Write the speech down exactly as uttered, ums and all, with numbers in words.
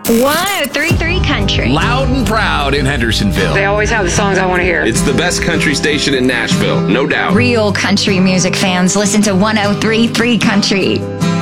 ten thirty-three Country. Loud and proud in Hendersonville. They always have the songs I want to hear. It's the best country station in Nashville, no doubt. Real country music fans listen to ten thirty-three Country.